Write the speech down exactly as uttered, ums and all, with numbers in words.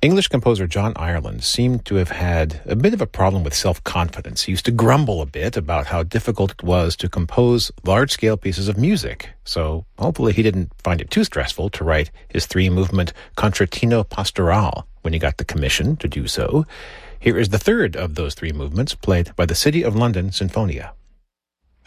English composer John Ireland seemed to have had a bit of a problem with self-confidence. He used to grumble a bit about how difficult it was to compose large-scale pieces of music. So hopefully he didn't find it too stressful to write his three-movement Concertino Pastoral when he got the commission to do so. Here is the third of those three movements, played by the City of London Sinfonia.